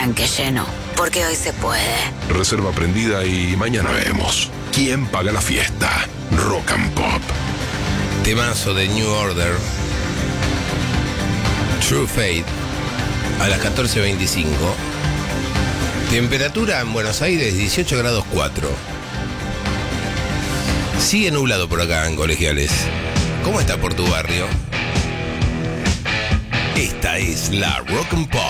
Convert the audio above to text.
tanque lleno, porque hoy se puede. Reserva prendida y mañana vemos. ¿Quién paga la fiesta? Rock and Pop. Temazo de New Order. True Fate. A las 14:25. Temperatura en Buenos Aires 18 grados 4. Sigue nublado por acá en Colegiales. ¿Cómo está por tu barrio? Esta es la Rock and Pop.